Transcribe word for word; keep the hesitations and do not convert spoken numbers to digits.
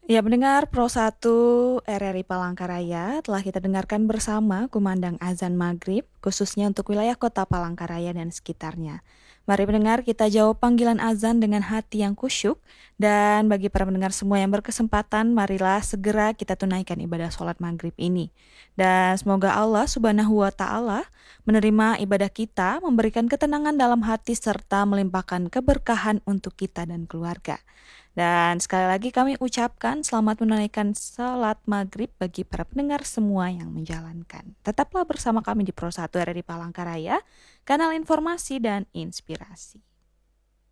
Ya, mendengar Pro satu R R I Palangkaraya telah kita dengarkan bersama kumandang azan maghrib, khususnya untuk wilayah kota Palangkaraya dan sekitarnya. Mari mendengar kita jawab panggilan azan dengan hati yang khusyuk, dan bagi para pendengar semua yang berkesempatan, marilah segera kita tunaikan ibadah sholat maghrib ini. Dan semoga Allah subhanahu wa ta'ala menerima ibadah kita, memberikan ketenangan dalam hati, serta melimpahkan keberkahan untuk kita dan keluarga. Dan sekali lagi kami ucapkan selamat menunaikan salat maghrib bagi para pendengar semua yang menjalankan. Tetaplah bersama kami di Pro satu R R I Palangkaraya, kanal informasi dan inspirasi.